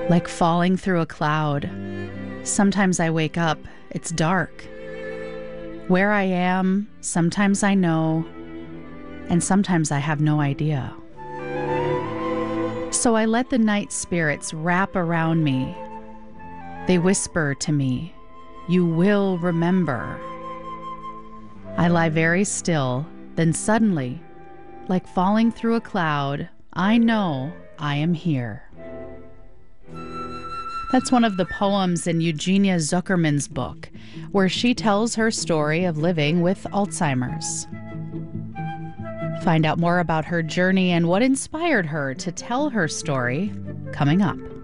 like falling through a cloud. Sometimes I wake up, it's dark. Where I am, sometimes I know, and sometimes I have no idea. So I let the night spirits wrap around me. They whisper to me, "You will remember." I lie very still, then suddenly, like falling through a cloud, I know I am here. That's one of the poems in Eugenia Zuckerman's book, where she tells her story of living with Alzheimer's. Find out more about her journey and what inspired her to tell her story coming up.